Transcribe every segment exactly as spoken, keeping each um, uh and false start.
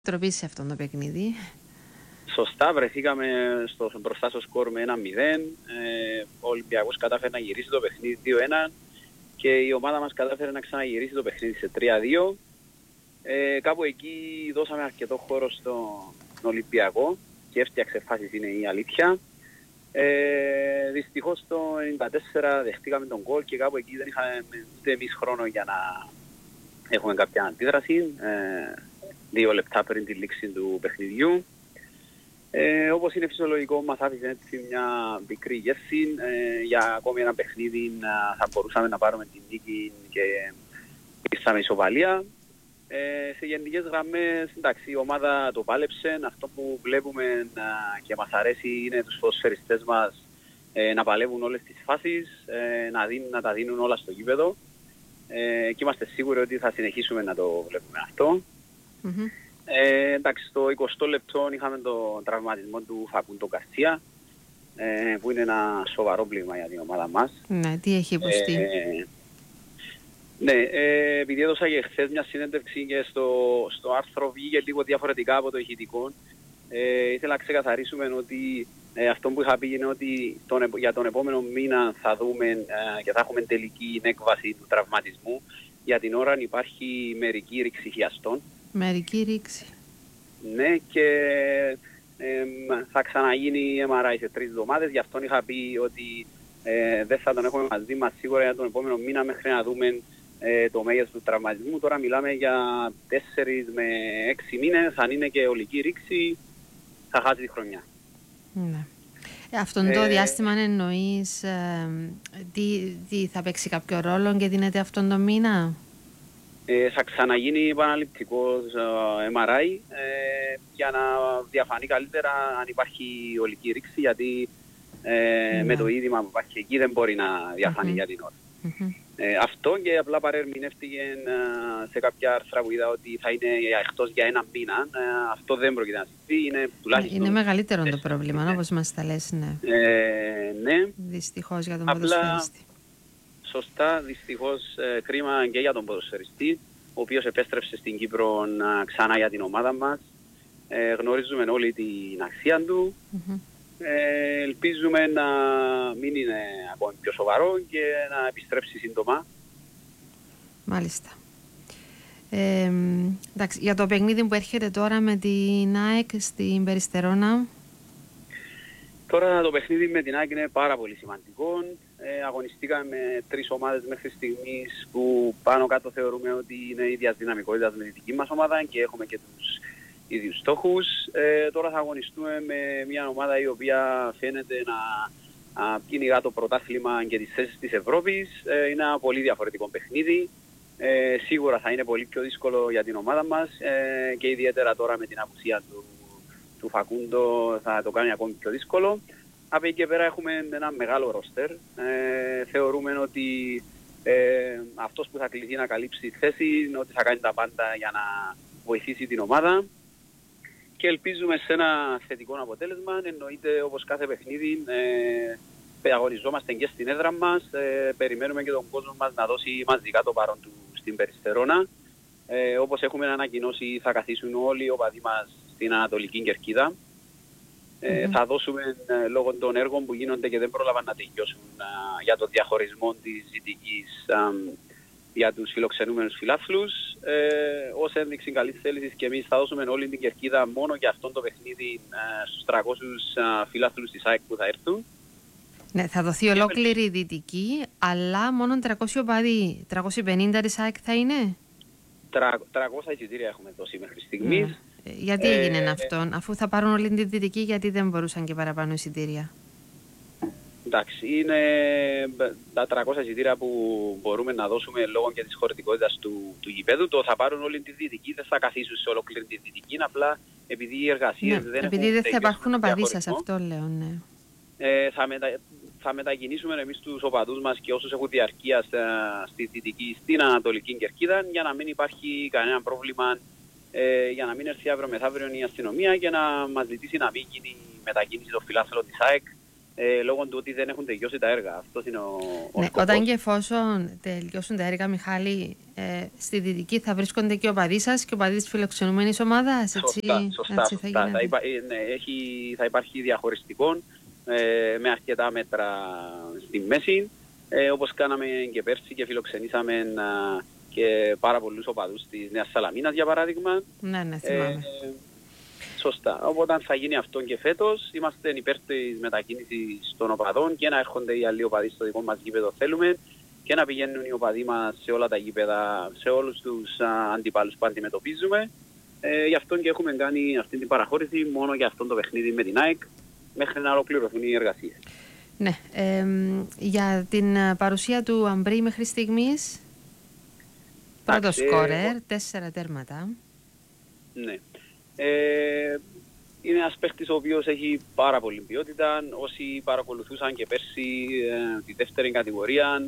Τροπή σε αυτό το παιχνίδι. Σωστά, βρεθήκαμε στο, μπροστά στο σκορ με ένα μηδέν. Ε, ο Ολυμπιακός κατάφερε να γυρίσει το παιχνίδι δύο ένα και η ομάδα μας κατάφερε να ξαναγυρίσει το παιχνίδι σε τρία δύο. Ε, κάπου εκεί δώσαμε αρκετό χώρο στον Ολυμπιακό και έφτιαξε φάσεις, είναι η αλήθεια. Ε, δυστυχώς στο ενενήντα τέσσερα δεχτήκαμε τον γκολ και κάπου εκεί δεν είχαμε ούτε εμείς χρόνο για να έχουμε κάποια αντίδραση. Ε, δύο λεπτά πριν τη λήξη του παιχνιδιού. Ε, όπως είναι φυσιολογικό, μας άφησε έτσι μια μικρή γεύση. Ε, για ακόμη ένα παιχνίδι θα μπορούσαμε να πάρουμε την νίκη και ήρθαμε ισοπαλία. Ε, σε γενικές γραμμές, εντάξει, η ομάδα το πάλεψε. Αυτό που βλέπουμε ε, και μας αρέσει είναι τους ποδοσφαιριστές μας ε, να παλεύουν όλες τις φάσεις, ε, να, δίνουν, να τα δίνουν όλα στο γήπεδο. Ε, και είμαστε σίγουροι ότι θα συνεχίσουμε να το βλέπουμε αυτό. Mm-hmm. Ε, εντάξει, στο εικοστό λεπτό είχαμε τον τραυματισμό του Φακούντο Γκαρσία, ε, που είναι ένα σοβαρό πλήγμα για την ομάδα μας. Ναι, τι έχει υποστεί. Ε, ναι, ε, επειδή έδωσα και χθες μια συνέντευξη και στο, στο άρθρο βγήκε λίγο διαφορετικά από το ηχητικό, ε, ήθελα να ξεκαθαρίσουμε ότι ε, αυτό που είχα πει είναι ότι τον, για τον επόμενο μήνα θα δούμε ε, και θα έχουμε τελική έκβαση του τραυματισμού. Για την ώρα υπάρχει μερική ρήξη χιαστών. Μερική ρήξη. Ναι, και ε, θα ξαναγίνει εμ αρ άι σε τρεις εβδομάδες. Γι' αυτό είχα πει ότι ε, δεν θα τον έχουμε μαζί μας σίγουρα για τον επόμενο μήνα μέχρι να δούμε ε, το μέγεθος του τραυματισμού. Τώρα μιλάμε για τέσσερις με έξι μήνες. Αν είναι και ολική ρήξη, θα χάσει τη χρονιά. Ναι. Αυτόν το ε, διάστημα εννοείς ε, τι, τι θα παίξει κάποιο ρόλο και δίνεται αυτόν τον μήνα? Ε, θα ξαναγίνει επαναληπτικός ε, εμ αρ άι ε, για να διαφανεί καλύτερα αν υπάρχει ολική ρήξη, γιατί ε, yeah. με το είδημα που υπάρχει εκεί δεν μπορεί να διαφανεί mm-hmm. για την ώρα. Mm-hmm. Ε, αυτό και απλά παρερμηνεύτηκε ε, σε κάποια άρθρα που είδα ότι θα είναι εκτός για ένα μήνα. Ε, αυτό δεν πρόκειται να συμβεί. Είναι, τουλάχιστον είναι μεγαλύτερο το πρόβλημα, ναι. Όπως μας τα λες, ναι. Ε, ναι. Δυστυχώς για τον ποδοσφαιριστή. Σωστά, δυστυχώς ε, κρίμα και για τον ποδοσφαιριστή, ο οποίος επέστρεψε στην Κύπρο ε, ξανά για την ομάδα μας. Ε, γνωρίζουμε όλοι την αξία του. Mm-hmm. Ε, ελπίζουμε να μην είναι ακόμη πιο σοβαρό και να επιστρέψει σύντομα. Μάλιστα. Ε, εντάξει, για το παιχνίδι που έρχεται τώρα με την ΑΕΚ στην Περιστερώνα. Τώρα το παιχνίδι με την ΑΕΚ είναι πάρα πολύ σημαντικό. Ε, αγωνιστήκαμε με τρεις ομάδες μέχρι στιγμής που πάνω κάτω θεωρούμε ότι είναι ίδιας δυναμικότητας με τη δική μας ομάδα και έχουμε και τους ίδιους στόχους. Ε, τώρα θα αγωνιστούμε με μια ομάδα η οποία φαίνεται να α, κυνηγά το πρωτάθλημα και τις θέσεις της Ευρώπης. Ε, είναι ένα πολύ διαφορετικό παιχνίδι. Ε, σίγουρα θα είναι πολύ πιο δύσκολο για την ομάδα μας ε, και ιδιαίτερα τώρα με την απουσία του, του Φακούντο θα το κάνει ακόμη πιο δύσκολο. Από εκεί και πέρα έχουμε ένα μεγάλο ρόστερ. Ε, θεωρούμε ότι ε, αυτός που θα κληθεί να καλύψει τη θέση είναι ότι θα κάνει τα πάντα για να βοηθήσει την ομάδα. Και ελπίζουμε σε ένα θετικό αποτέλεσμα. Εννοείται, όπως κάθε παιχνίδι, ε, αγωνιζόμαστε και στην έδρα μας. Ε, περιμένουμε και τον κόσμο μας να δώσει μαζικά το παρόν του στην Περιστερώνα. Ε, όπως έχουμε ανακοινώσει, θα καθίσουν όλοι οι οπαδοί μας στην Ανατολική Κερκίδα. Ε, mm-hmm. Θα δώσουμε ε, λόγω των έργων που γίνονται και δεν πρόλαβαν να τελειώσουν ε, για το διαχωρισμό της Δυτικής ε, για τους φιλοξενούμενους φιλάθλους. Ε, ως ένδειξη καλής θέλησης και εμείς θα δώσουμε όλη την Κερκίδα μόνο για αυτό το παιχνίδι ε, στους τριακόσιους ε, φιλάθλους της ΑΕΚ που θα έρθουν. Ναι, θα δοθεί ολόκληρη η Δυτική, αλλά μόνο τριακόσιοι οπαδοί. τριακόσιοι πενήντα της ΑΕΚ θα είναι? τριακόσια εισιτήρια έχουμε δώσει μέχρι στιγμής. Ναι. Γιατί ε, έγινε ε, αυτό, αφού θα πάρουν όλη την Δυτική, γιατί δεν μπορούσαν και παραπάνω εισιτήρια? Εντάξει, είναι τα τριακόσια εισιτήρια που μπορούμε να δώσουμε λόγω και της χωρητικότητας του, του γηπέδου. Το θα πάρουν όλη τη Δυτική, δεν θα καθίσουν σε ολόκληρη τη Δυτική, απλά επειδή οι εργασίες ναι, δεν επειδή έχουν... δεν θα υπάρχουν οπαδοί σας, αυτό λέω, ναι. Ε, θα, μετα, θα μετακινήσουμε εμείς τους οπαδούς μας και όσους έχουν διαρκεία στη Δυτική, στην Ανατολική Κερκίδα, για να μην υπάρχει κανένα πρόβλημα, ε, για να μην έρθει αύριο μεθαύριο η αστυνομία και να μας ζητήσει να μην γίνει μετακίνηση των φιλάθλων της ΑΕΚ. Ε, λόγω του ότι δεν έχουν τελειώσει τα έργα. Αυτός είναι ο, ο ναι, σκοπός. Όταν και εφόσον τελειώσουν τα έργα, Μιχάλη, Ε, στη Δυτική θα βρίσκονται και οπαδοί σας και οπαδοί της φιλοξενούμενης ομάδας. Σωστά, σωστά. Έτσι σωστά. Θα, υπά, ναι, έχει, θα υπάρχει διαχωριστικό ε, με αρκετά μέτρα στη μέση. Ε, όπως κάναμε και πέρσι και φιλοξενήσαμε ε, και πάρα πολλούς οπαδούς της Νέας Σαλαμίνας για παράδειγμα. Ναι, ναι, θυμάμαι. Ε, σωστά. Οπότε θα γίνει αυτό και φέτος. Είμαστε υπέρ της μετακίνησης των οπαδών και να έρχονται οι άλλοι οπαδοί στο δικό μας γήπεδο θέλουμε και να πηγαίνουν οι οπαδοί μας σε όλα τα γήπεδα, σε όλους τους α, αντιπάλους που αντιμετωπίζουμε. Ε, γι' αυτό και έχουμε κάνει αυτή την παραχώρηση μόνο για αυτό το παιχνίδι με την ΑΕΚ μέχρι να ολοκληρωθούν οι εργασίες. Ναι. Ε, για την παρουσία του Αμπρί μέχρι στιγμής, πρώτο σκόρερ, ε, τέσσερα τέρματα. Ναι. Ε, είναι ένας παίχτης ο οποίος έχει πάρα πολύ ποιότητα. Όσοι παρακολουθούσαν και πέρσι ε, τη δεύτερη κατηγορία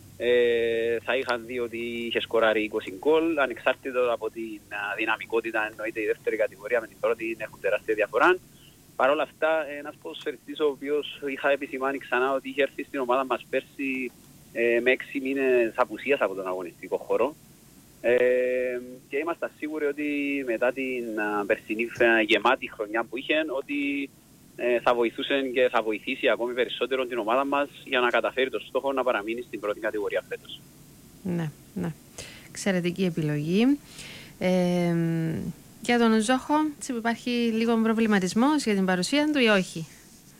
ε, θα είχαν δει ότι είχε σκοράρει είκοσι γκολ. Ανεξάρτητα από την δυναμικότητα, εννοείται η δεύτερη κατηγορία με την πρώτη έχουν τεράστια διαφορά. Παρ' όλα αυτά, ένας ποδοσφαιριστής ο οποίος είχα επισημάνει ξανά ότι είχε έρθει στην ομάδα μας πέρσι ε, με έξι μήνες απουσίας από τον αγωνιστικό χώρο. Ε, και είμαστε σίγουροι ότι μετά την uh, περσινή γεμάτη χρονιά που είχε ότι ε, θα βοηθούσε και θα βοηθήσει ακόμη περισσότερο την ομάδα μας για να καταφέρει το στόχο να παραμείνει στην πρώτη κατηγορία φέτος. Ναι, ναι. Εξαιρετική επιλογή. Ε, για τον Ζόχο υπάρχει λίγο προβληματισμός για την παρουσία του ή όχι?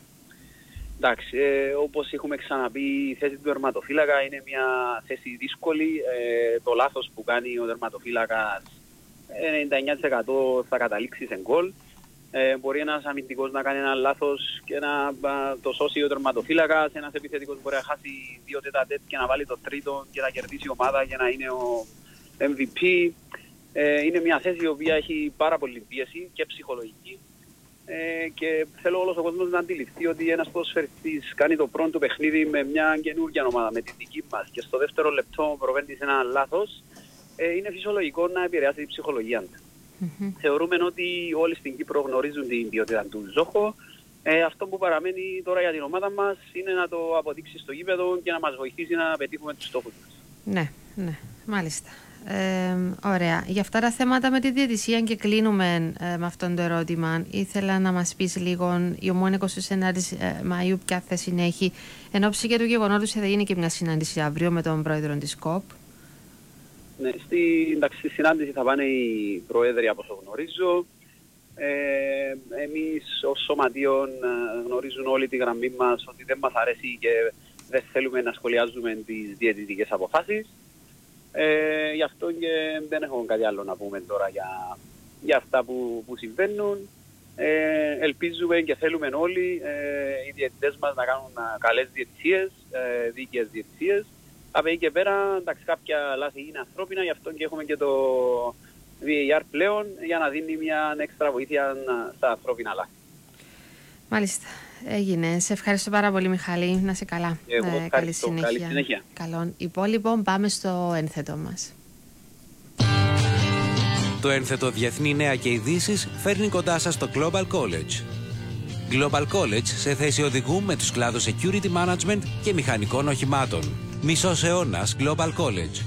Εντάξει, ε, όπως έχουμε ξαναπεί, η θέση του τερματοφύλακα είναι μια θέση δύσκολη. Ε, το λάθος που κάνει ο τερματοφύλακας ενενήντα εννιά τοις εκατό θα καταλήξει σε γκολ. Ε, μπορεί ένας αμυντικός να κάνει ένα λάθος και να το σώσει ο τερματοφύλακας. Ένας επιθετικός μπορεί να χάσει δύο τέτα τέτ και να βάλει το τρίτο και να κερδίσει η ομάδα και να είναι ο εμ βι πι. Ε, είναι μια θέση η οποία έχει πάρα πολύ πίεση και ψυχολογική. Ε, και θέλω όλος ο κόσμος να αντιληφθεί ότι ένας ποδοσφαιριστής κάνει το πρώτο παιχνίδι με μια καινούργια ομάδα, με τη δική μας και στο δεύτερο λεπτό προβαίνει σε ένα λάθος, ε, είναι φυσιολογικό να επηρεάσει την ψυχολογία του. Mm-hmm. Θεωρούμε ότι όλοι στην Κύπρο γνωρίζουν την ποιότητα του Ζόχο. Ε, αυτό που παραμένει τώρα για την ομάδα μας είναι να το αποδείξει στο γήπεδο και να μας βοηθήσει να πετύχουμε τους στόχους μας. Ναι, ναι, μάλιστα. Ε, ωραία. Για αυτά τα θέματα με τη διαιτησία και κλείνουμε ε, με αυτό το ερώτημα. Ήθελα να μας πεις λίγο η Ομόνα είκοσι εννέα ε, Μαΐου ποια θέση έχει εν ώψη και του γεγονότος ότι θα γίνει και μια συνάντηση αύριο με τον πρόεδρο της ΚΟΠ. Ναι, στη, εντάξει, στη συνάντηση θα πάνε οι πρόεδροι από όσο γνωρίζω. Ε, εμείς ως σωματείων γνωρίζουν όλη τη γραμμή μας ότι δεν μας αρέσει και δεν θέλουμε να σχολιάζουμε τις διαιτητικές αποφάσεις. Ε, γι' αυτό και δεν έχω κάτι άλλο να πούμε τώρα για, για αυτά που, που συμβαίνουν. Ε, ελπίζουμε και θέλουμε όλοι ε, οι διαιτητές μας να κάνουν καλές διαιτησίες, ε, δίκαιες διαιτησίες. Από εκεί και πέρα, εντάξει, κάποια λάθη είναι ανθρώπινα, γι' αυτό και έχουμε και το βι έι αρ πλέον για να δίνει μια έξτρα βοήθεια στα ανθρώπινα λάθη. Μάλιστα. Έγινε. Σε ευχαριστώ πάρα πολύ, Μιχάλη. Να είσαι καλά. Εγώ ε, καλή συνέχεια. Καλή συνέχεια. Καλών υπόλοιπων. Πάμε στο ένθετο μας. Το ένθετο Διεθνή Νέα και Ειδήσεις φέρνει κοντά σας το Global College. Global College σε θέση οδηγού με τους κλάδους Security Management και μηχανικών οχημάτων. Μισός αιώνας Global College.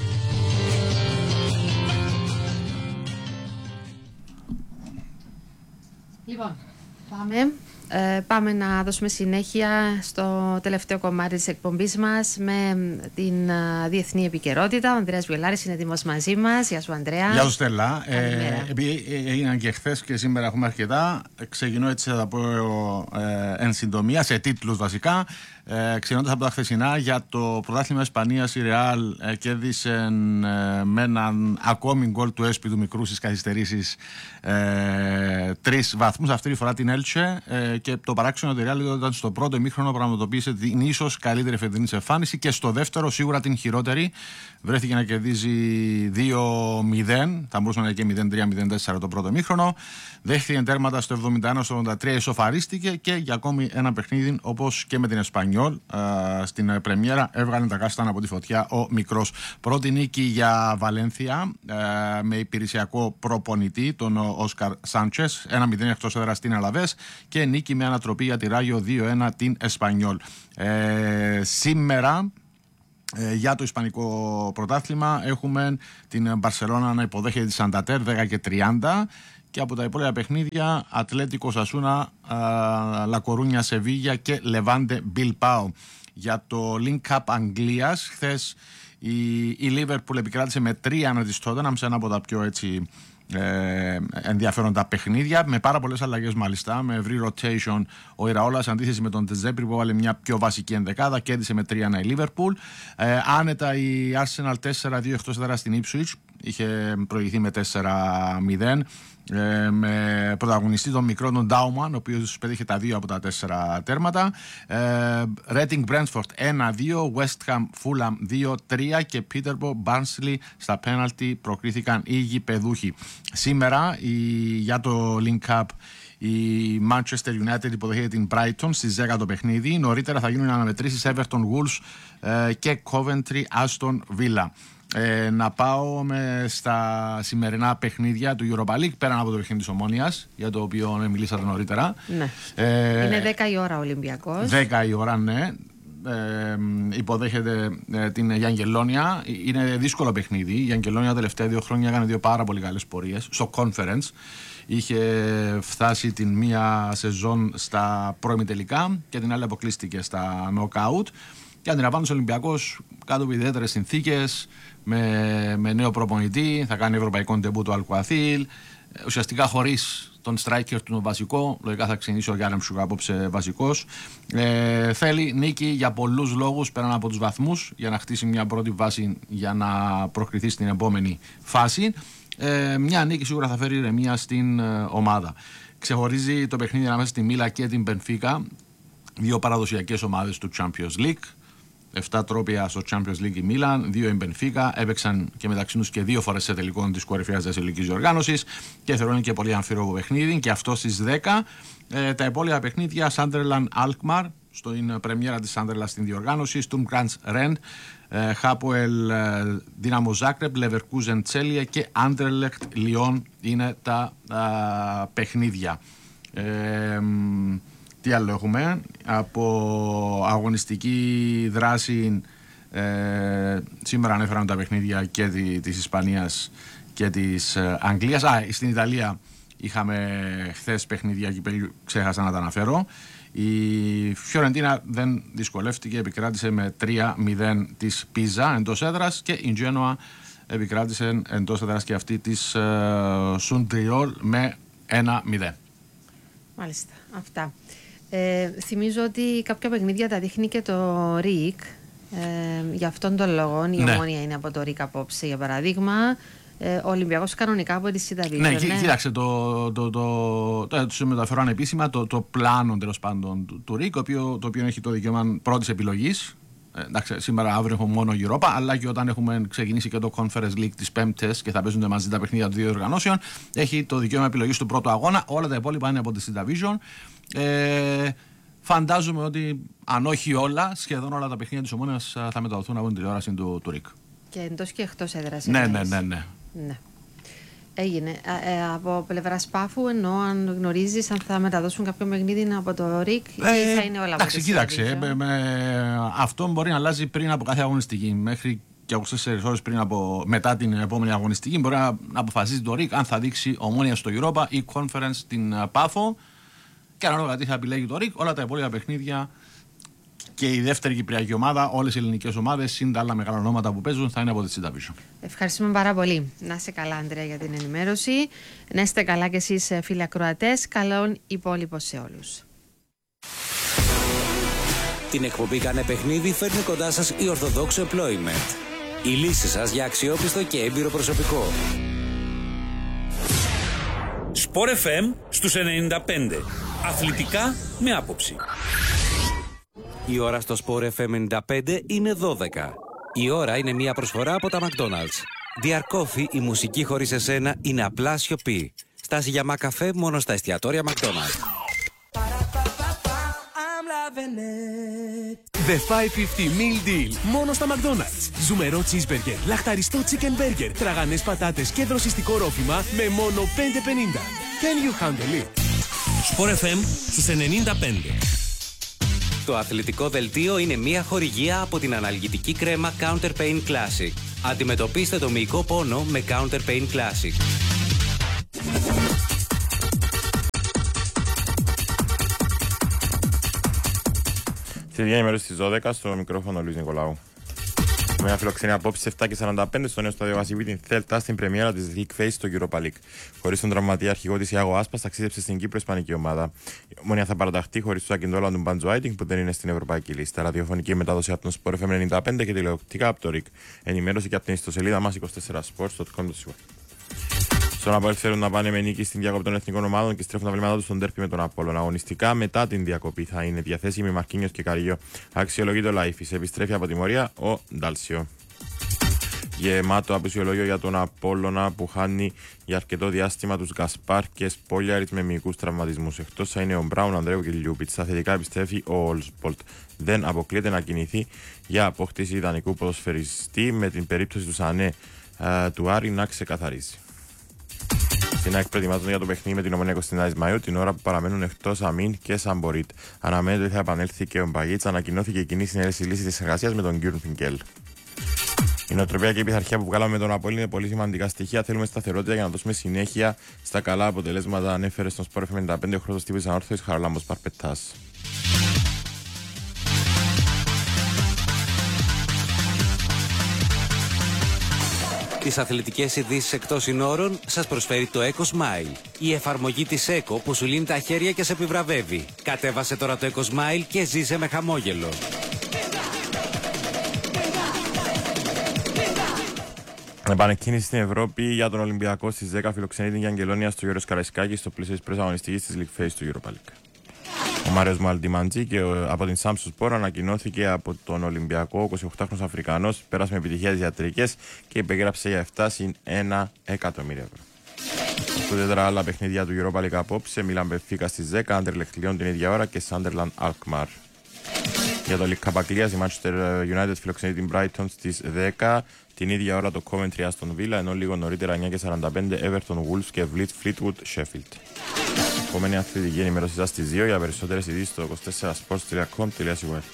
Λοιπόν, πάμε. Ε, πάμε να δώσουμε συνέχεια στο τελευταίο κομμάτι της εκπομπής μας με την uh, διεθνή επικαιρότητα. Ο Ανδρέας Βιολάρης είναι έτοιμος μαζί μας. Γεια σου, Ανδρέα. Γεια σου, Στέλλα. Ε, επειδή έγιναν και χθες και σήμερα έχουμε αρκετά, ξεκινώ έτσι, θα τα πω ε, εν συντομία, σε τίτλους βασικά. Ε, ξεκινώντας από τα χθεσινά, για το πρωτάθλημα Ισπανίας, η Ρεάλ ε, κέρδισε ε, με έναν ακόμη γκολ του Έσπι του μικρού στις καθυστερήσεις ε, τρεις βαθμούς, αυτή τη φορά την Έλτσε, ε, και το παράξενο ότι η Ρεάλ ήταν στο πρώτο ημίχρονο, πραγματοποίησε την ίσως καλύτερη φετινή της εμφάνιση και στο δεύτερο σίγουρα την χειρότερη. Βρέθηκε να κερδίζει δύο μηδέν, θα μπορούσε να είναι και μηδέν τρία μηδέν τέσσερα το πρώτο ημίχρονο. Δέχτηκε τέρματα στο εβδομήντα ένα στο ογδόντα τρία, ισοφαρίστηκε και για ακόμη ένα παιχνίδι όπως και με την Εσπανιόλ στην πρεμιέρα έβγαλε τα κάστανα από τη φωτιά ο μικρός. Πρώτη νίκη για Βαλένθια με υπηρεσιακό προπονητή τον Όσκαρ Σάντσες, ένα μηδέν εκτός έδρας στην Αλαβές, και νίκη με ανατροπή για τη Ράγιο δύο ένα την Εσπανιόλ. Ε, σήμερα Ε, για το ισπανικό πρωτάθλημα έχουμε την Μπαρσελόνα να υποδέχεται τη Σανταντέρ δέκα και τριάντα και από τα υπόλοιπα παιχνίδια Ατλέτικο Σασούνα, Λα Κορούνια Σεβίγια και Λεβάντε Μπιλπάο. Για το Link Cup Αγγλίας χθες η, η Liverpool επικράτησε με τρία ανά της Tottenham σε ένα από τα πιο έτσι Ε, ενδιαφέροντα παιχνίδια με πάρα πολλές αλλαγές, μάλιστα με ευρύ rotation. Ο Ιραόλας αντίθεση με τον Τεζέπρι που έβαλε μια πιο βασική ενδεκάδα, κέρδισε με τρία ένα η Liverpool. ε, άνετα η Arsenal τέσσερα δύο εκτός έδρας στην Ipswich, είχε προηγηθεί με τέσσερα μηδέν, ε, με πρωταγωνιστή τον μικρό τον Ντάουμαν, ο οποίος πέτυχε τα δύο από τα τέσσερα τέρματα. ε, Reading Brentford ένα δύο, West Ham Fulham δύο τρία και Peterborough Barnsley στα πέναλτι προκρίθηκαν οι γηπεδούχοι. Σήμερα η, για το Link Cup η Manchester United υποδέχεται την Brighton στις δέκα το παιχνίδι. Νωρίτερα θα γίνουν αναμετρήσεις Everton Wolves ε, και Coventry Aston Villa. Ε, να πάω με στα σημερινά παιχνίδια του Europa League πέραν από το παιχνίδι της Ομόνοιας, για το οποίο μιλήσατε νωρίτερα. Ναι. Ε, Είναι δέκα η ώρα ο Ολυμπιακός. δέκα η ώρα, ναι. Ε, υποδέχεται ε, την Γιανγκελόνια. Είναι δύσκολο παιχνίδι. Η Γιανγκελόνια τα τελευταία δύο χρόνια έκανε δύο πάρα πολύ καλές πορείες στο Conference. Είχε φτάσει την μία σεζόν στα προημιτελικά και την άλλη αποκλείστηκε στα Knockout. Και αντιλαμβάνεται ο Ολυμπιακός κάτω από ιδιαίτερες συνθήκες, με, με νέο προπονητή, θα κάνει ευρωπαϊκό ντεμπού του Αλκουαθήλ. Ουσιαστικά χωρίς τον striker του βασικό, λογικά θα ξεκινήσει ο Γιάννεμ Σουγά απόψε βασικός. Ε, θέλει νίκη για πολλούς λόγους πέραν από τους βαθμούς, για να χτίσει μια πρώτη βάση για να προκριθεί στην επόμενη φάση. Ε, μια νίκη σίγουρα θα φέρει ηρεμία στην ε, ομάδα. Ξεχωρίζει το παιχνίδι ανάμεσα στη Μίλα και την Μπενφίκα, δύο παραδοσιακές ομάδες του Champions League. Εφτά τρόπια στο Champions League η Μίλαν, δύο η Μπενφίκα, έπαιξαν και μεταξύ τους και δύο φορές σε τελικό της κορυφαίας δευτερολογικής διοργάνωσης και θεωρούν και πολύ αμφίροπο παιχνίδι. Και αυτό στις δέκα. Ε, τα υπόλοιπα παιχνίδια Sunderland Alkmaar, στην πρεμιέρα της Sunderland στην διοργάνωση, Sturm Graz Rennes, Hapoel Dinamo Zagreb, Leverkusen Celje και Anderlecht Lyon είναι τα α, παιχνίδια. Ε, Τι άλλο έχουμε από αγωνιστική δράση? ε, σήμερα ανέφεραν τα παιχνίδια και τη, της Ισπανίας και της ε, Αγγλίας. Α, στην Ιταλία είχαμε χθες παιχνίδια και ξέχασα να τα αναφέρω. Η Φιωρεντίνα δεν δυσκολεύτηκε, επικράτησε με τρία μηδέν της Πίζα εντός έδρας και η Τζένοα επικράτησε εντός έδρας και αυτή της ε, Σουντριόλ με ένα μηδέν. Μάλιστα, αυτά. Ε, θυμίζω ότι κάποια παιχνίδια τα δείχνει και το ΡΙΚ. Ε, για αυτόν τον λόγο η ναι. Ομόνια είναι από το ΡΙΚ απόψε, για παράδειγμα. Ε, ο Ολυμπιακός κανονικά από τη Σιταβίτσο. Ναι, ναι, κοίταξε, το, το, το, το, το μεταφέρω ανεπίσημα το, το πλάνο τέλος πάντων του, του ΡΙΚ, το οποίο, το οποίο έχει το δικαίωμα πρώτης επιλογής. Ε, εντάξει, σήμερα αύριο έχουμε μόνο Europa, αλλά και όταν έχουμε ξεκινήσει και το Conference League τις Πέμπτες και θα παίζονται μαζί τα παιχνίδια των δύο οργανώσεων, έχει το δικαίωμα επιλογής του πρώτου αγώνα. Όλα τα υπόλοιπα είναι από τη Division. Ε, φαντάζομαι ότι αν όχι όλα, σχεδόν όλα τα παιχνίδια της Ομόνοιας θα μεταδοθούν από την τηλεόραση του, του ΡΙΚ. Και εντός και εκτός έδρας. Ναι, ναι, ναι, ναι. ναι. Έγινε. Ε, από πλευράς Πάφου, ενώ αν γνωρίζεις αν θα μεταδώσουν κάποιο παιχνίδι από το ΡΙΚ ε, ή θα είναι όλα από εντάξει, κοίταξε. Με, με, αυτό μπορεί να αλλάζει πριν από κάθε αγωνιστική. Μέχρι και είκοσι τέσσερις ώρες πριν από, μετά την επόμενη αγωνιστική μπορεί να, να αποφασίσει το ΡΙΚ αν θα δείξει Ομόνια στο Europa ή Conference στην Πάφο. Και ανάλογα τι θα επιλέγει το ΡΙΚ, όλα τα υπόλοιπα παιχνίδια και η δεύτερη κυπριακή ομάδα, όλες οι ελληνικές ομάδες, συν τα άλλα μεγάλα ονόματα που παίζουν, θα είναι από τη Σιταβίτσο. Ευχαριστούμε πάρα πολύ. Να είστε καλά, Ανδρέα, για την ενημέρωση. Να είστε καλά κι εσείς, φίλοι ακροατές. Καλόν υπόλοιπο σε όλους. Την εκπομπή Κάνε Παιχνίδι φέρνει κοντά σας η Orthodox Employment. Η λύση σας για αξιόπιστο και έμπειρο προσωπικό. Σπορ εφ εμ στους ενενήντα πέντε. Αθλητικά με άποψη. Η ώρα στο Sport εφ εμ ενενήντα πέντε είναι δώδεκα. Η ώρα είναι μια προσφορά από τα McDonald's. Διαρκώφη, η μουσική χωρίς εσένα είναι απλά σιωπή. Στάση για μακαφέ μόνο στα εστιατόρια McDonald's. The πεντακόσια πενήντα Meal Deal. Μόνο στα McDonald's. Ζουμερό cheeseburger, λαχταριστό chicken burger, τραγανές πατάτες και δροσιστικό ρόφημα με μόνο πέντε πενήντα. Can you handle it? Sport εφ εμ στους ενενήντα πέντε. Το αθλητικό δελτίο είναι μια χορηγία από την αναλγητική κρέμα Counter Pain Classic. Αντιμετωπίστε το μυϊκό πόνο με Counter Pain Classic. Στη διάρκεια ημέρας στις δώδεκα στο μικρόφωνο Λουίς Νικολάου. Με μια φιλοξενία απόψη επτά και σαράντα πέντε στο νέο στάδιο Βασιβή την Θέλτα στην πρεμιέρα της League Phase στο Europa League. Χωρίς τον τραυματία αρχηγό της Ιάγο Άσπας, ταξίδεψε στην Κύπρο ισπανική ομάδα. Η Ομόνια θα παραταχθεί χωρίς του Ακιντόλα του Μπάντζο Άιτινγκ που δεν είναι στην ευρωπαϊκή λίστα. Ραδιοφωνική μετάδοση από τον Sport εφ εμ ενενήντα πέντε και τηλεοπτικά από το ΡΙΚ. Ενημέρωση και από την ιστοσελίδα μας είκοσι τέσσερα σπορτς τελεία κομ τελεία σι έι. Στον Απόλλη θέλουν να πάνε με νίκη στην διακοπή των εθνικών ομάδων και στρέφουν τα βλέμματά του στον τέρπι με τον Απόλλωνα. Αγωνιστικά μετά την διακοπή θα είναι διαθέσιμοι Μαρκίνιος και Καρίγιο. Αξιολογεί το Λάιφης. Επιστρέφει από τιμωρία ο Ντάλσιο. Γεμάτο απουσιολόγιο για τον Απόλλωνα που χάνει για αρκετό διάστημα τους Γκασπάρ και Σπόλιαριτ με μυϊκούς τραυματισμούς. Εκτός θα είναι ο Μπράουν, Ανδρέου και Λιούπιτ. Στα θετικά επιστρέφει ο Όλσπολτ. Δεν αποκλείεται να κινηθεί για απόκτηση ιδανικού ποδοσφαιριστή με την περίπτωση του Σανέ ε, του Άρη να ξεκαθαρίζει. Στην ΑΕΚ προετοιμάζονται για το παιχνίδι με την Ομόνια είκοσι εννέα Μαΐου την ώρα που παραμένουν εκτός Αμίν και Σαμπορίτ. Αναμένεται ότι θα επανέλθει και ο Μπαγίτς. Ανακοινώθηκε η κοινή συνέλευση λύση της εργασίας με τον Γκιούρν Φινκέλ. Η νοοτροπία και η πειθαρχία που βγάλαμε με τον Απόλλη είναι πολύ σημαντικά στοιχεία. Θέλουμε σταθερότητα για να δώσουμε συνέχεια στα καλά αποτελέσματα. Ανέφερε στον Sport εφ εμ ενενήντα πέντε ο χρόνο τύπου Ανόρθωση Χαραλάμπος Παρπετάς. Τις αθλητικές ειδήσεις εκτός συνόρων σας προσφέρει το EcoSmile. Η εφαρμογή της Eco που σου λύνει τα χέρια και σε επιβραβεύει. Κατέβασε τώρα το EcoSmile και ζήσε με χαμόγελο. Επανεκκίνηση στην Ευρώπη για τον Ολυμπιακό στις δέκα φιλοξενεί την Αγγελόνια στο Γιώργος Καραϊσκάκη στο πλαίσιο της προαγωνιστικής της League Phase του Europa League. Ο Μάριος Μαλντιμαντζή και από την Samsung Sport ανακοινώθηκε από τον Ολυμπιακό. Ο εικοσιοκτάχρονος Αφρικανός πέρασε με επιτυχία τις ιατρικές και υπεγράψε για επτά συν ένα εκατομμύρια ευρώ. Στο τετρά άλλα παιχνίδια του Europa League απόψε, Μίλαν Μπενφίκα στις δέκα, Άντερλεχτ Λιόν την ίδια ώρα και Σάντερλαντ Αλκμάρ. Για το League Cup Αγγλίας, η Manchester United φιλοξενεί την Brighton στις δέκα. Την ίδια ώρα το Coventry Aston Villa, ενώ λίγο νωρίτερα εννιά και σαράντα πέντε Everton Wolves και Fleetwood Sheffield. Επόμενη αθλητική ενημέρωση σας στις δύο για περισσότερες ειδήσεις στο είκοσι τέσσερα σπορτς τελεία κομ τελεία σι έι.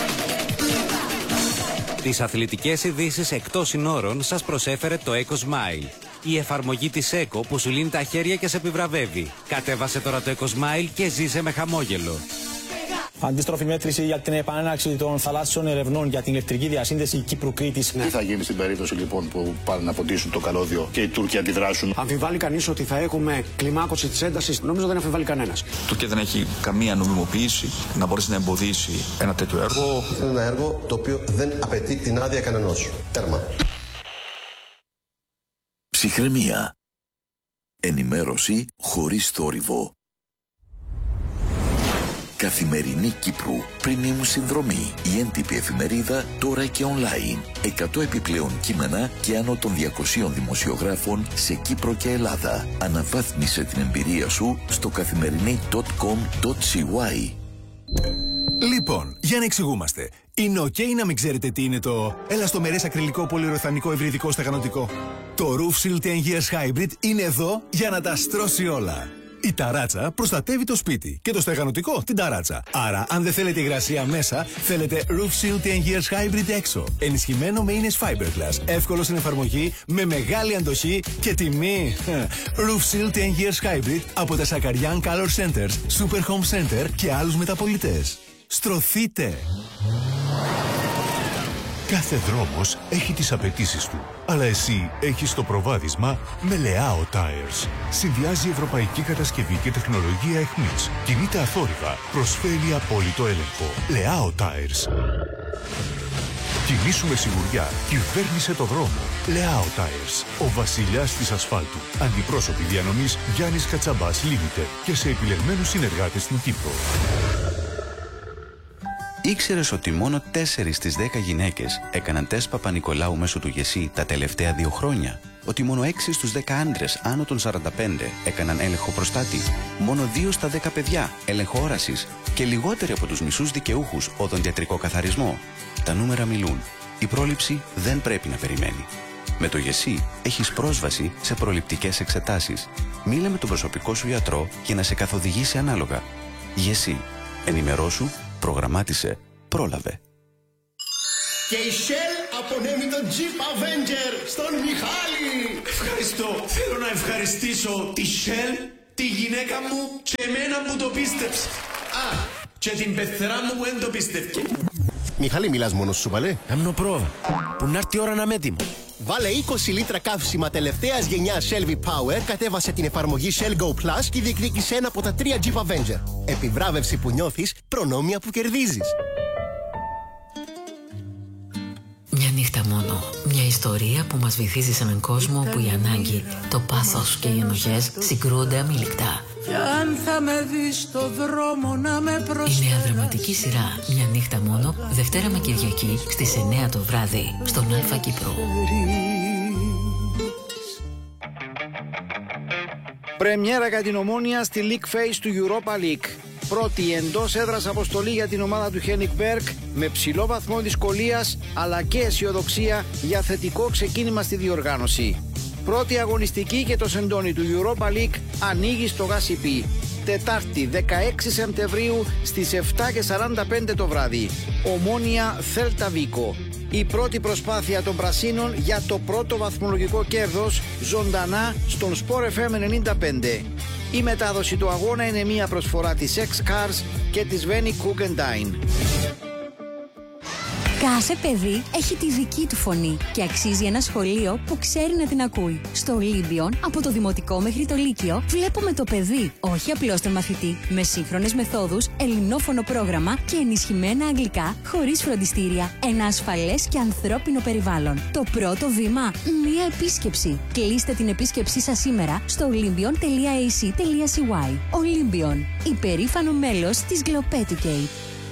Τις αθλητικές ειδήσεις εκτός συνόρων σας προσέφερε το EcoSmile. Η εφαρμογή της Eco που σου λύνει τα χέρια και σε επιβραβεύει. Κατέβασε τώρα το EcoSmile και ζήσε με χαμόγελο. Αντίστροφη μέτρηση για την επανέναρξη των θαλάσσιων ερευνών για την ηλεκτρική διασύνδεση Κύπρου-Κρήτης. Τι θα γίνει στην περίπτωση λοιπόν που πάνε να ποτίσουν το καλώδιο και οι Τούρκοι αντιδράσουν? Αμφιβάλλει κανείς ότι θα έχουμε κλιμάκωση της έντασης? Νομίζω δεν αμφιβάλλει κανένας. Η Τουρκία δεν έχει καμία νομιμοποίηση να μπορέσει να εμποδίσει ένα τέτοιο έργο. Είναι ένα έργο το οποίο δεν απαιτεί την άδεια κανενός. Τέρμα. Ψυχραιμία. Ενημέρωση χωρίς θόρυβο. Καθημερινή Κύπρου, Premium συνδρομή. Η έντυπη εφημερίδα τώρα και online. εκατό επιπλέον κείμενα και άνω των διακοσίων δημοσιογράφων σε Κύπρο και Ελλάδα. Αναβάθμισε την εμπειρία σου στο καθημερινή τελεία κομ τελεία σι έι. Λοιπόν, για να εξηγούμαστε. Είναι ok να μην ξέρετε τι είναι το ελαστομερές ακριλικό πολυουρεθανικό ευρυδικό στεγανοτικό. Το Roof Seal ten Years Hybrid είναι εδώ για να τα στρώσει όλα. Η ταράτσα προστατεύει το σπίτι και το στεγανοτικό την ταράτσα. Άρα, αν δεν θέλετε υγρασία μέσα, θέλετε Roof Seal ten Years Hybrid έξω. Ενισχυμένο με ίνες Fiberglass. Εύκολο στην εφαρμογή, με μεγάλη αντοχή και τιμή. Roof Seal ten Years Hybrid από τα Σακαριάν Color Centers, Super Home Center και άλλους μεταπωλητές. Στρωθείτε! Κάθε δρόμος έχει τις απαιτήσεις του. Αλλά εσύ έχεις το προβάδισμα με Leao Tires. Συνδυάζει ευρωπαϊκή κατασκευή και τεχνολογία εχμής. Κινείται αθόρυβα. Προσφέρει απόλυτο έλεγχο. Leao Tires. Κινήσου με σιγουριά. Κυβέρνησε το δρόμο. Leao Tires. Ο βασιλιάς της ασφάλτου. Αντιπρόσωποι διανομής Γιάννης Κατσαμπάς Limited. Και σε επιλεγμένους συνεργάτες στην Κύπρο. Ήξερες ότι μόνο τέσσερις στις δέκα γυναίκες έκαναν τεστ Παπα-Νικολάου μέσω του ΓΕΣΥ τα τελευταία δύο χρόνια? Ότι μόνο έξι στους δέκα άντρες άνω των σαράντα πέντε έκαναν έλεγχο προστάτη? Μόνο δύο στα δέκα παιδιά έλεγχο όρασης? Και λιγότεροι από τους μισούς δικαιούχους οδοντιατρικό καθαρισμό? Τα νούμερα μιλούν. Η πρόληψη δεν πρέπει να περιμένει. Με το ΓΕΣΥ έχεις πρόσβαση σε προληπτικές εξετάσεις. Μίλα με τον προσωπικό σου γιατρό για να σε καθοδηγήσει ανάλογα. ΓΕΣΥ. Ενημερώσου, Προγραμμάτισε. Πρόλαβε. Και η Shell απονέμει τον Jeep Avenger στον Μιχάλη. Ευχαριστώ. Θέλω να ευχαριστήσω τη Shell, τη γυναίκα μου και εμένα που το πίστεψε. Α, και την πεθερά μου που δεν το πίστευκε. Μιχάλη, μιλάς μόνος σου, παλέ? Άμνο πρόβα. Που να έρθει η ώρα να είμαι έτοιμο. Βάλε είκοσι λίτρα καύσιμα τελευταίας γενιάς Shell V-Power, κατέβασε την εφαρμογή Shell Go Plus και διεκδίκησε ένα από τα τρία Jeep Avenger. Επιβράβευση που νιώθεις, προνόμια που κερδίζεις. Μια νύχτα μόνο. Μια ιστορία που μας βυθίζει σε έναν κόσμο που η ανάγκη, το πάθος και οι ενοχές συγκρούονται αμήλικτα. Κι αν θα με δεις στο δρόμο να με προσφέρεις. Η νέα δραματική σειρά Μια νύχτα μόνο, Δευτέρα με Κυριακή στις εννιά το βράδυ στον Αλφα Κύπρο. Πρεμιέρα για την Ομόνοια στη League Phase του Europa League. Πρώτη εντός έδρας αποστολή για την ομάδα του Χένικ Μπέρκ με ψηλό βαθμό δυσκολίας αλλά και αισιοδοξία για θετικό ξεκίνημα στη διοργάνωση. Πρώτη αγωνιστική και το σεντόνι του Europa League ανοίγει στο Γάσιπι. Τετάρτη δεκαέξι Σεπτεμβρίου στις επτά και σαράντα πέντε το βράδυ. Ομόνοια Θέλτα Βίκο. Η πρώτη προσπάθεια των Πρασίνων για το πρώτο βαθμολογικό κέρδος ζωντανά στον Sport εφ εμ ενενήντα πέντε. Η μετάδοση του αγώνα είναι μια προσφορά της X-Cars και της Veni Guggenheim. Κάθε παιδί έχει τη δική του φωνή και αξίζει ένα σχολείο που ξέρει να την ακούει. Στο Ολύμπιον, από το δημοτικό μέχρι το λύκειο, βλέπουμε το παιδί, όχι απλώς τον μαθητή, με σύγχρονες μεθόδους, ελληνόφωνο πρόγραμμα και ενισχυμένα αγγλικά, χωρίς φροντιστήρια. Ένα ασφαλές και ανθρώπινο περιβάλλον. Το πρώτο βήμα, μία επίσκεψη. Κλείστε την επίσκεψή σας σήμερα στο olympion τελεία έι σι τελεία σι γουάι. Olympion, υπερήφανο μέλος της Globeducate.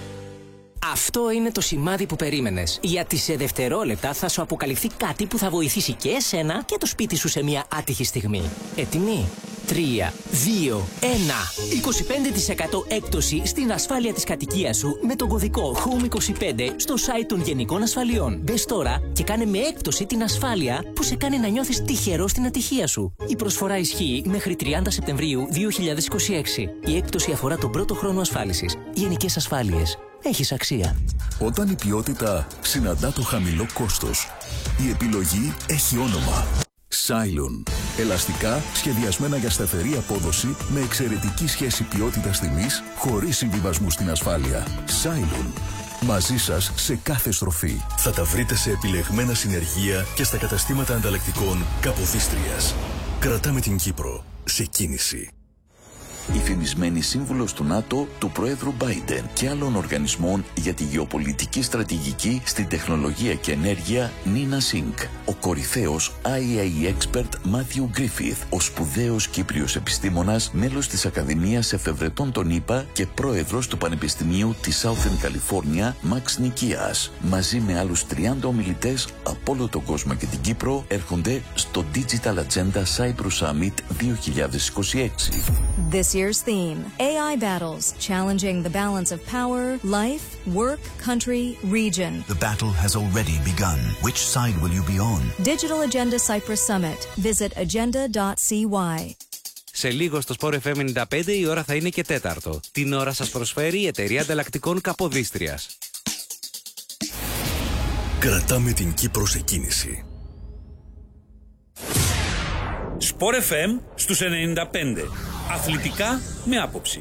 Αυτό είναι το σημάδι που περίμενες. Γιατί σε δευτερόλεπτα θα σου αποκαλυφθεί κάτι που θα βοηθήσει και εσένα και το σπίτι σου σε μια άτυχη στιγμή. Έτοιμοι? τρία, δύο, ένα. είκοσι πέντε τοις εκατό έκπτωση στην ασφάλεια της κατοικίας σου με τον κωδικό Home είκοσι πέντε στο site των Γενικών Ασφαλιών. Μπες τώρα και κάνε με έκπτωση την ασφάλεια που σε κάνει να νιώθεις τυχερό στην ατυχία σου. Η προσφορά ισχύει μέχρι τριάντα Σεπτεμβρίου δύο χιλιάδες είκοσι έξι. Η έκπτωση αφορά τον πρώτο χρόνο ασφάλισης. Γενικές Ασφάλειες. Έχεις αξία. Όταν η ποιότητα συναντά το χαμηλό κόστος, η επιλογή έχει όνομα. Cylon. Ελαστικά σχεδιασμένα για σταθερή απόδοση με εξαιρετική σχέση ποιότητας-τιμής χωρίς συμβιβασμού στην ασφάλεια. Cylon. Μαζί σας σε κάθε στροφή. Θα τα βρείτε σε επιλεγμένα συνεργεία και στα καταστήματα ανταλλακτικών Καποδίστριας. Κρατάμε την Κύπρο σε κίνηση. Η φημισμένη σύμβουλος του ΝΑΤΟ, του Προέδρου Biden και άλλων οργανισμών για τη γεωπολιτική στρατηγική στην τεχνολογία και ενέργεια Νίνα Σινκ. Ο κορυφαίος άι έι expert Matthew Griffith, ο σπουδαίος Κύπριος επιστήμονας, μέλος της Ακαδημίας Εφευρετών των ΗΠΑ και πρόεδρος του Πανεπιστημίου της Southern California, Max Nikias. Μαζί με άλλους τριάντα ομιλητές από όλο τον κόσμο και την Κύπρο έρχονται στο Digital Agenda Cyprus Summit δύο χιλιάδες είκοσι έξι. This year's theme, έι άι Battles, challenging the balance of power, life, work, country, region. The battle has already begun. Which side will you be on? Digital Agenda Cyprus Summit. Visit agenda dot c y. Σε λίγο στο Sport εφ εμ ενενήντα πέντε η ώρα θα είναι και τέταρτο. Την ώρα σας προσφέρει η εταιρεία ανταλλακτικών Καποδίστριας. Κρατάμε την Κύπρο σε κίνηση. Sport εφ εμ στους ενενήντα πέντε. Αθλητικά με άποψη.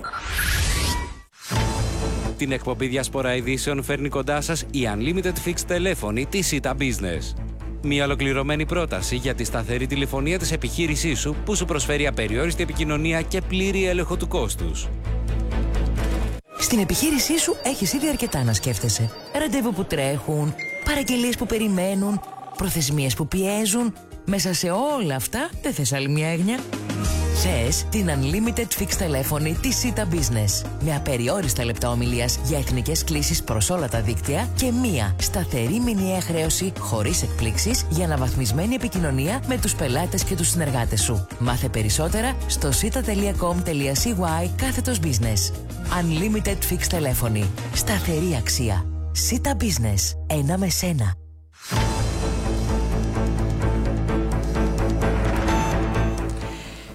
Την εκπομπή Διασπορά Ειδήσεων φέρνει κοντά σας η Unlimited Fixed τηλέφωνη της Sita Business. Μια ολοκληρωμένη πρόταση για τη σταθερή τηλεφωνία της επιχείρησής σου που σου προσφέρει απεριόριστη επικοινωνία και πλήρη έλεγχο του κόστους. Στην επιχείρησή σου έχεις ήδη αρκετά να σκέφτεσαι. Ραντεβού που τρέχουν, παραγγελίες που περιμένουν, προθεσμίες που πιέζουν. Μέσα σε όλα αυτά δεν θες άλλη μια έγνοια? Θες την Unlimited Fixed τηλέφωνη της Sita Business με απεριόριστα λεπτά ομιλίας για εθνικές κλήσεις προς όλα τα δίκτυα και μία σταθερή μηνιαία χρέωση χωρίς εκπλήξεις για αναβαθμισμένη επικοινωνία με τους πελάτες και τους συνεργάτες σου. Μάθε περισσότερα στο sita τελεία com τελεία c y κάθετος business. Unlimited Fixed τηλέφωνη. Σταθερή αξία. Sita Business. Ένα με σένα.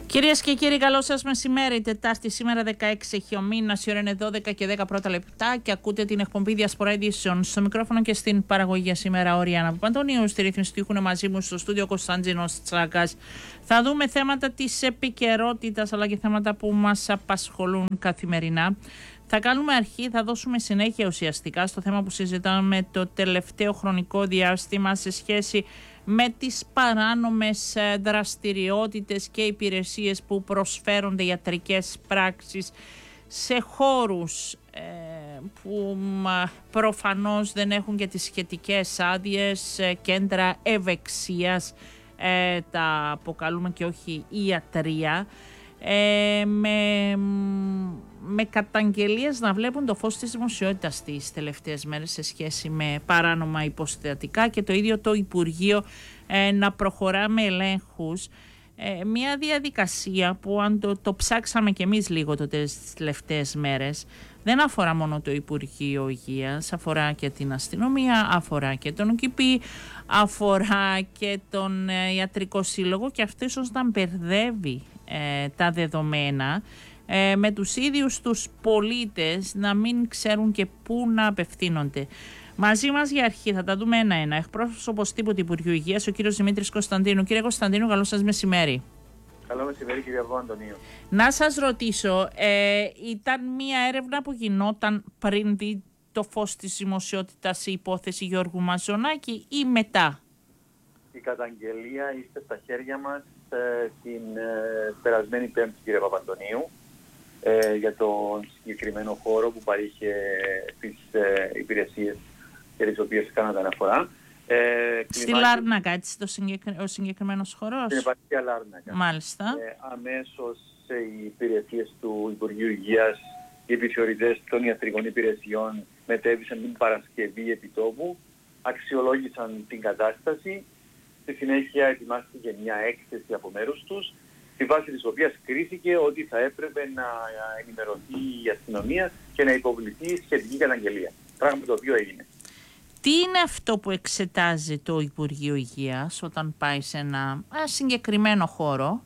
Κυρίες και κύριοι, καλό σας μεσημέρι. Τετάρτη σήμερα δεκαέξι έχει ο μήνας, η ώρα είναι δώδεκα και δέκα πρώτα λεπτά και ακούτε την εκπομπή Διασπορά Ειδήσεων. Στο μικρόφωνο και στην παραγωγή σήμερα ο Ριάννα Παπαντονίου. Στη ρύθμιση του ήχου μαζί μου στο στούντιο Κωνσταντίνος Τσάκας. Θα δούμε θέματα της επικαιρότητας αλλά και θέματα που μας απασχολούν καθημερινά. Θα κάνουμε αρχή, θα δώσουμε συνέχεια ουσιαστικά στο θέμα που συζητάμε το τελευταίο χρονικό διάστημα σε σχέση με τις παράνομες δραστηριότητες και υπηρεσίες που προσφέρονται ιατρικές πράξεις σε χώρους ε, που μα, προφανώς δεν έχουν και τις σχετικές άδειες, ε, κέντρα ευεξίας, ε, τα αποκαλούμε και όχι ιατρία, ε, με, με καταγγελίες να βλέπουν το φως της δημοσιότητας τις τελευταίες μέρες σε σχέση με παράνομα υποστατικά και το ίδιο το Υπουργείο ε, να προχωρά με ελέγχους. Ε, μια διαδικασία που αν το, το ψάξαμε και εμείς λίγο το τις τελευταίες μέρες δεν αφορά μόνο το Υπουργείο Υγείας, αφορά και την αστυνομία, αφορά και τον ΟΚΙΠΗ, αφορά και τον ε, Ιατρικό Σύλλογο και αυτό ίσως να μπερδεύει ε, τα δεδομένα ε, με τους ίδιους τους πολίτες να μην ξέρουν και πού να απευθύνονται. Μαζί μας για αρχή θα τα δούμε ένα-ένα. Εκπρόσωπος τύπου του Υπουργείου Υγείας, ο κύριος Δημήτρης Κωνσταντίνου. Κύριε Κωνσταντίνου, καλό σας μεσημέρι. Καλό μεσημέρι, κύριε Αντωνίου. Να σας ρωτήσω, ε, ήταν μία έρευνα που γινόταν πριν δει το φως της δημοσιότητας η υπόθεση Γιώργου Μαζονάκη ή μετά? Η καταγγελία είστε στα χέρια μας ε, την ε, περασμένη Πέμπτη, κύριε Παπαντονίου, ε, για τον συγκεκριμένο χώρο που παρήχε τις ε, υπηρεσίες για τις οποίες κάνατε αναφορά. Ε, Στη Λάρνακα, έτσι, το συγκεκρι... ο συγκεκριμένος χώρος. Στην επαρχία Λάρνακα. Μάλιστα. Ε, αμέσως σε οι υπηρεσίες του Υπουργείου Υγείας, οι επιθεωρητές των ιατρικών υπηρεσιών μετέβησαν την Παρασκευή επιτόπου, αξιολόγησαν την κατάσταση, στη συνέχεια ετοιμάστηκε μια έκθεση από μέρους τους, στη βάση της οποίας κρίθηκε ότι θα έπρεπε να ενημερωθεί η αστυνομία και να υποβληθεί σχετική καταγγελία. Πράγμα το οποίο έγινε. Τι είναι αυτό που εξετάζει το Υπουργείο Υγείας όταν πάει σε ένα συγκεκριμένο χώρο?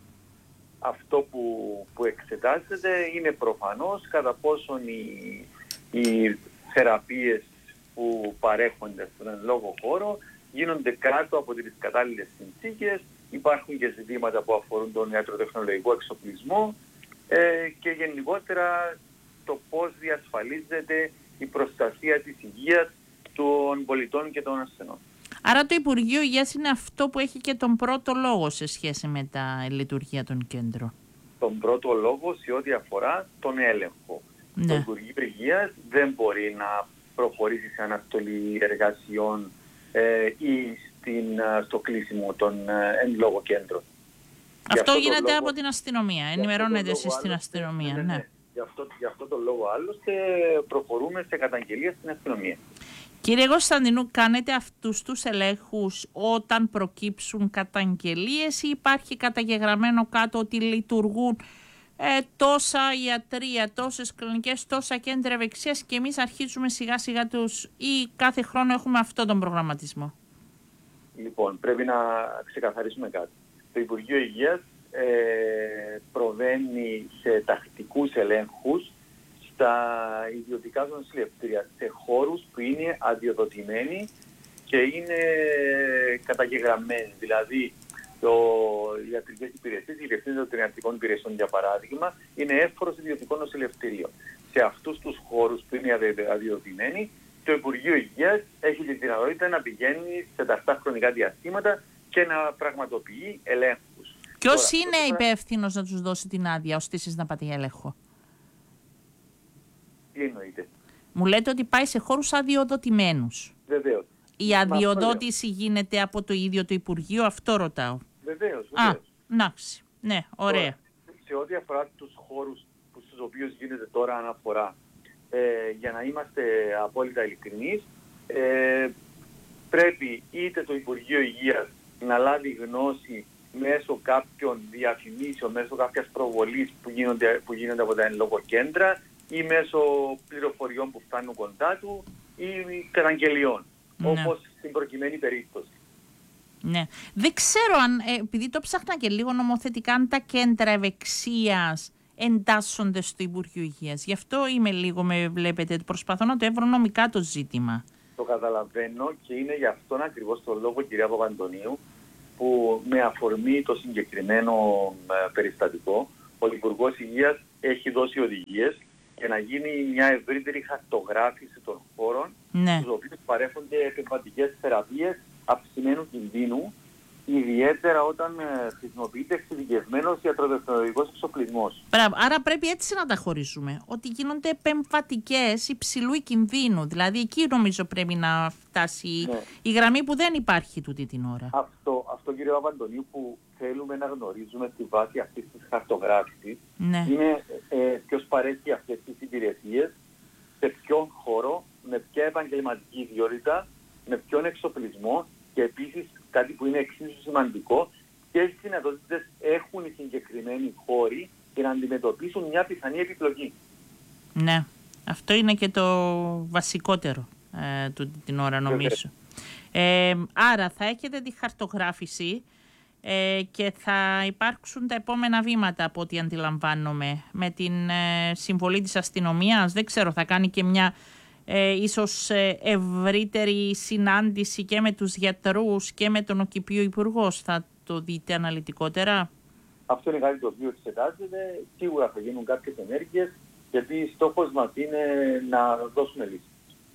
Αυτό που, που εξετάζεται είναι προφανώς κατά πόσον οι, οι θεραπείες που παρέχονται στον εν λόγω χώρο γίνονται κάτω από τις κατάλληλες συνθήκες. Υπάρχουν και ζητήματα που αφορούν τον ιατροτεχνολογικό εξοπλισμό ε, και γενικότερα το πώς διασφαλίζεται η προστασία της υγείας των πολιτών και των ασθενών. Άρα το Υπουργείο Υγείας είναι αυτό που έχει και τον πρώτο λόγο σε σχέση με τα λειτουργία των κέντρων. Τον πρώτο λόγο σε ό,τι αφορά τον έλεγχο. Ναι. Το Υπουργείο Υγείας δεν μπορεί να προχωρήσει σε αναστολή εργασιών ε, ή στην, στο κλείσιμο των ε, εν λόγω κέντρων. Αυτό, αυτό γίνεται λόγο, από την αστυνομία. Ενημερώνετε εσείς στην αστυνομία. Ναι, ναι. ναι. Γι' αυτό, γι' αυτό τον λόγο άλλωστε προχωρούμε σε καταγγελία στην αστυνομία. Κύριε Κωνσταντινού, κάνετε αυτούς τους ελέγχους όταν προκύψουν καταγγελίες ή υπάρχει καταγεγραμμένο κάτω ότι λειτουργούν ε, τόσα ιατρία, τόσες κλινικές, τόσα κέντρα ευεξίας και εμείς αρχίζουμε σιγά σιγά τους ή κάθε χρόνο έχουμε αυτόν τον προγραμματισμό? Λοιπόν, πρέπει να ξεκαθαρίσουμε κάτι. Το Υπουργείο Υγείας ε, προβαίνει σε τακτικούς ελέγχους στα ιδιωτικά νοσηλευτήρια, σε χώρους που είναι αδειοδοτημένοι και είναι καταγεγραμμένοι. Δηλαδή, το, οι ιατρικές υπηρεσίες, οι διευθύνσεις των ιατρικών υπηρεσιών, για παράδειγμα, είναι εύφορος ιδιωτικό νοσηλευτήριο. Σε αυτούς τους χώρους που είναι αδειοδοτημένοι, το Υπουργείο Υγείας έχει τη δυνατότητα να πηγαίνει σε τακτά χρονικά διαστήματα και να πραγματοποιεί ελέγχους. Ποιος είναι υπεύθυνος να τους δώσει την άδεια ώστε εσείς να πάτε για έλεγχο? Τι εννοείτε? Μου λέτε ότι πάει σε χώρους αδειοδοτημένους. Βεβαίως. Η αδειοδότηση γίνεται από το ίδιο το Υπουργείο, αυτό ρωτάω. Βεβαίως. Α, εντάξει. Ναι, ωραία. Τώρα, σε ό,τι αφορά τους χώρους που, στους οποίους γίνεται τώρα αναφορά, ε, για να είμαστε απόλυτα ειλικρινείς, ε, πρέπει είτε το Υπουργείο Υγείας να λάβει γνώση μέσω κάποιων διαφημίσεων, μέσω κάποιας προβολής που γίνονται, που γίνονται από τα εν λόγω κέντρα ή μέσω πληροφοριών που φτάνουν κοντά του ή καταγγελιών, ναι. όπως στην προκειμένη περίπτωση. Ναι. Δεν ξέρω αν, ε, επειδή το ψάχνα και λίγο νομοθετικά, αν τα κέντρα ευεξίας εντάσσονται στο Υπουργείο Υγείας. Γι' αυτό είμαι λίγο, με βλέπετε, προσπαθώ να το έβρω νομικά το ζήτημα. Το καταλαβαίνω και είναι γι' αυτόν ακριβώς το λόγο, κυρία Παπαντονίου, που με αφορμή το συγκεκριμένο ε, περιστατικό, ο Υπουργός Υγείας έχει δώσει οδηγίες για να γίνει μια ευρύτερη χαρτογράφηση των χώρων, ναι. στους οποίους παρέχονται επεμβατικές θεραπείες αυξημένου κινδύνου, ιδιαίτερα όταν ε, χρησιμοποιείται εξειδικευμένος ιατροτεχνολογικός εξοπλισμός. Μπράβο. Άρα πρέπει έτσι να τα χωρίζουμε, ότι γίνονται επεμβατικές υψηλού κινδύνου. Δηλαδή εκεί νομίζω πρέπει να φτάσει ναι. η γραμμή που δεν υπάρχει τούτη την ώρα. Αυτό, αυτό κύριε Παπαντονίου, που θέλουμε να γνωρίζουμε στη βάση αυτής της χαρτογράφησης ναι. είναι ε, ποιος παρέχει αυτές τις υπηρεσίες, σε ποιον χώρο, με ποια επαγγελματική ιδιότητα, με ποιον εξοπλισμό και επίσης κάτι που είναι εξίσου σημαντικό, ποιες δυνατότητες έχουν οι συγκεκριμένοι χώροι για να αντιμετωπίσουν μια πιθανή επιπλοκή. Ναι, αυτό είναι και το βασικότερο ε, του, την ώρα νομίζω. Ε, άρα θα έχετε τη χαρτογράφηση ε, και θα υπάρξουν τα επόμενα βήματα από ό,τι αντιλαμβάνομαι με την ε, συμβολή της αστυνομίας. Δεν ξέρω, θα κάνει και μια ε, ίσως ε, ευρύτερη συνάντηση και με τους γιατρούς και με τον ΟΚΙΠΙΟ Υπουργός. Θα το δείτε αναλυτικότερα. Αυτό είναι κάτι το οποίο εξετάζεται. Σίγουρα θα γίνουν κάποιες ενέργειες, γιατί στόχος μας είναι να δώσουμε λύση.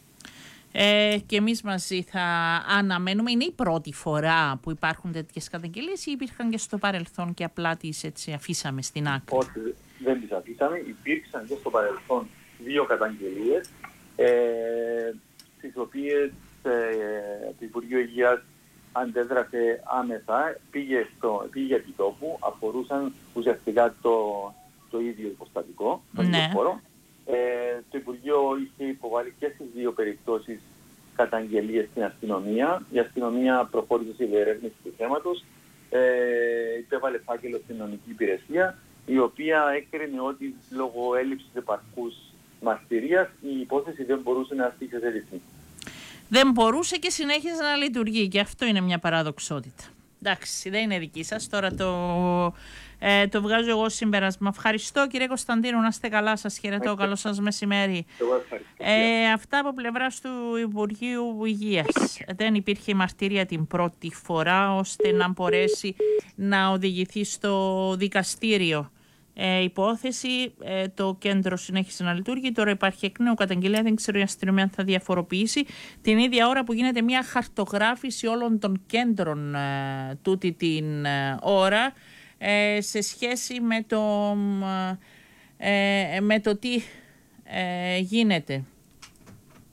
Ε, και εμείς μαζί θα αναμένουμε. Είναι η πρώτη φορά που υπάρχουν τέτοιες καταγγελίες ή υπήρχαν και στο παρελθόν και απλά τις έτσι αφήσαμε στην άκρη? Όχι, δεν τις αφήσαμε. Υπήρξαν και στο παρελθόν δύο καταγγελίες, ε, στις οποίες ε, το Υπουργείο Υγείας αντέδρασε άμεσα, πήγε, στο, πήγε επί τόπου, αφορούσαν ουσιαστικά το, το ίδιο υποστατικό, το ίδιο ναι. χώρο. Ε, το Υπουργείο είχε υποβάλει και στις δύο περιπτώσεις καταγγελίες στην αστυνομία. Η αστυνομία προχώρησε σε διερεύνηση του θέματος, ε, υπέβαλε φάκελο στην νομική υπηρεσία, η οποία έκρινε ότι λόγω έλλειψης επαρκούς μαρτυρίας η υπόθεση δεν μπορούσε να ασκήσει σε ρυθμή. Δεν μπορούσε και συνέχιζε να λειτουργεί, και αυτό είναι μια παραδοξότητα. Εντάξει, δεν είναι δική σας, τώρα το, ε, το βγάζω εγώ συμπέρασμα. Ευχαριστώ κύριε Κωνσταντίνου, να είστε καλά, σας χαιρετώ, καλό σας μεσημέρι. Ε, αυτά από πλευράς του Υπουργείου Υγείας. Δεν υπήρχε μαρτυρία την πρώτη φορά ώστε να μπορέσει να οδηγηθεί στο δικαστήριο. Ε, υπόθεση, ε, το κέντρο συνέχισε να λειτουργεί, τώρα υπάρχει εκ νέου καταγγελία, δεν ξέρω η αστυνομία αν θα διαφοροποιήσει την ίδια ώρα που γίνεται μια χαρτογράφηση όλων των κέντρων ε, τούτη την ε, ώρα ε, σε σχέση με το, ε, με το τι ε, γίνεται.